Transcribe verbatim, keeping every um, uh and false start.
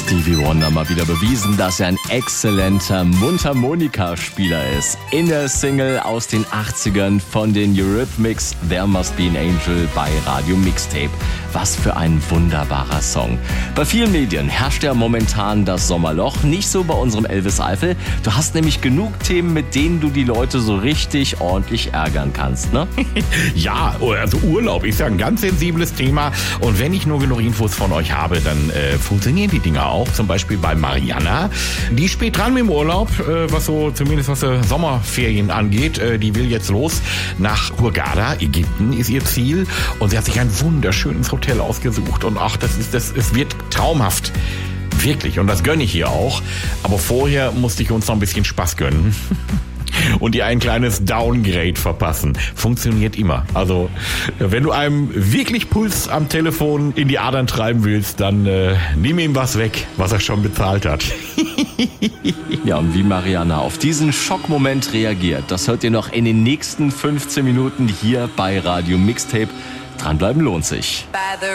Stevie Wonder mal wieder bewiesen, dass er ein exzellenter Mundharmonika-Spieler ist. In der Single aus den achtzigern von den Eurythmics, There Must Be an Angel bei Radio Mixtape. Was für ein wunderbarer Song. Bei vielen Medien herrscht ja momentan das Sommerloch, nicht so bei unserem Elvis Eifel. Du hast nämlich genug Themen, mit denen du die Leute so richtig ordentlich ärgern kannst, ne? Ja, also Urlaub ist ja ein ganz sensibles Thema und wenn ich nur genug Infos von euch habe, dann äh, funktionieren die Dinger auch. Zum Beispiel bei Mariana. Die ist spät dran mit dem Urlaub, äh, was so zumindest was äh, Sommerferien angeht. Äh, die will jetzt los nach Hurghada, Ägypten ist ihr Ziel und sie hat sich ein wunderschönes Hotel ausgesucht und ach, das ist, das, es wird traumhaft. Wirklich, und das gönne ich ihr auch. Aber vorher musste ich uns noch ein bisschen Spaß gönnen. Und ihr ein kleines Downgrade verpassen. Funktioniert immer. Also, wenn du einem wirklich Puls am Telefon in die Adern treiben willst, dann äh, nimm ihm was weg, was er schon bezahlt hat. Ja, und wie Mariana auf diesen Schockmoment reagiert, das hört ihr noch in den nächsten fünfzehn Minuten hier bei Radio Mixtape. Dranbleiben lohnt sich.